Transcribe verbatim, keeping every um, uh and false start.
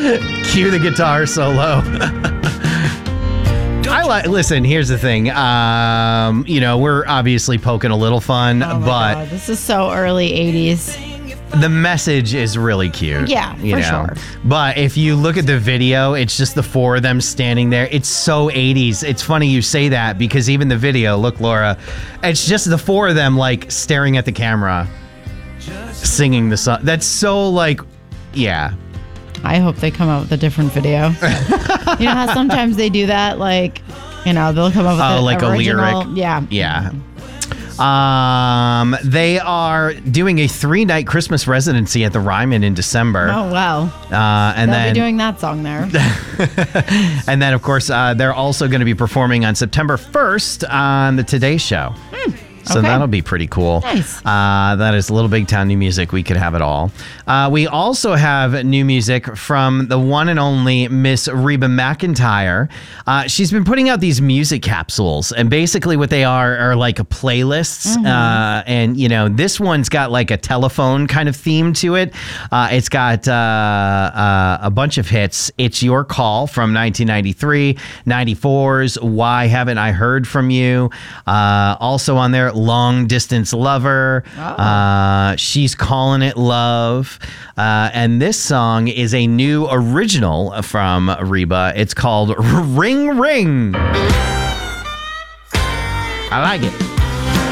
Cue the guitar solo. I like. Listen, here's the thing. Um, you know, we're obviously poking a little fun, Oh my but God, this is so early eighties. the message is really cute. Yeah, you for know? sure. But if you look at the video, it's just the four of them standing there. It's so eighties. It's funny you say that because even the video, look, Laura, it's just the four of them like staring at the camera, singing the song. That's so like, yeah. I hope they come out with a different video. You know how sometimes they do that? Like, you know, they'll come up with Oh, the like a original. lyric? Yeah. Yeah. Um, they are doing a three-night Christmas residency at the Ryman in December. Oh, wow. Uh, and They'll then, be doing that song there. and then, of course, uh, they're also going to be performing on September first on the Today Show. So okay. that'll be pretty cool. Nice. Uh, that is Little Big Town new music. We could have it all. Uh, we also have new music from the one and only Miss Reba McEntire. Uh, she's been putting out these music capsules, and basically what they are are like a playlists. Mm-hmm. Uh, and you know, this one's got like a telephone kind of theme to it. Uh, it's got uh, uh, a bunch of hits. It's Your Call from nineteen ninety-three, ninety-four's Why Haven't I Heard From You? Uh, also on there, Long Distance Lover. Oh. Uh, She's Calling It Love. Uh, and this song is a new original from Reba. It's called Ring Ring. I like it.